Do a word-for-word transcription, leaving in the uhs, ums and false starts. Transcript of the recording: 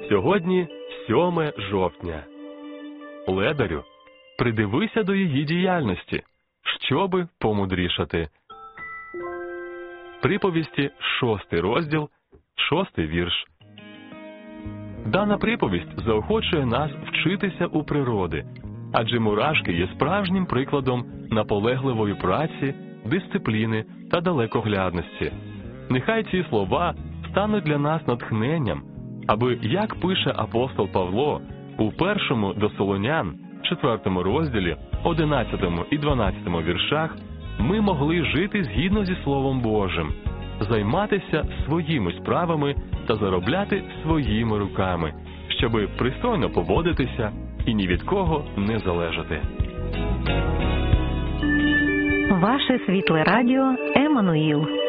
Сьогодні сьоме жовтня. Ледарю, придивися до її діяльності, щоби помудрішати. Приповісті, шостий розділ, шостий вірш. Дана приповість заохочує нас вчитися у природи, адже мурашки є справжнім прикладом наполегливої праці, дисципліни та далекоглядності. Нехай ці слова стануть для нас натхненням, аби, як пише апостол Павло у першому до Солонян, четвертому розділі, одинадцятому і дванадцятому віршах, ми могли жити згідно зі Словом Божим, займатися своїми справами та заробляти своїми руками, щоби пристойно поводитися і ні від кого не залежати. Ваше світле радіо Еммануїл.